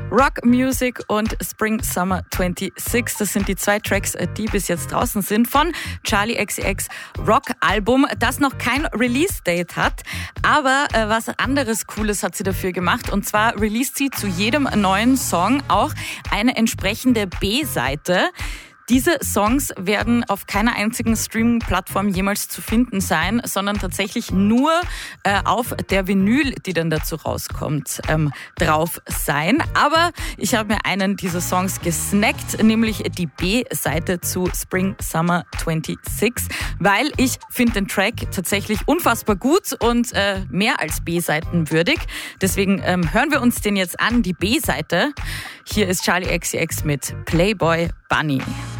Rock Music und Spring Summer 26. Das sind die 2 Tracks, die bis jetzt draußen sind von Charli XCX Rock Album, das noch kein Release-Date hat. Aber was anderes Cooles hat sie dafür gemacht. Und zwar released sie zu jedem neuen Song auch eine entsprechende B-Seite. Diese Songs werden auf keiner einzigen Streaming-Plattform jemals zu finden sein, sondern tatsächlich nur auf der Vinyl, die dann dazu rauskommt, drauf sein. Aber ich habe mir einen dieser Songs gesnackt, nämlich die B-Seite zu Spring Summer 26, weil ich finde den Track tatsächlich unfassbar gut und mehr als B-Seiten würdig. Deswegen hören wir uns den jetzt an, die B-Seite. Hier ist Charli XCX mit Playboy Bunny.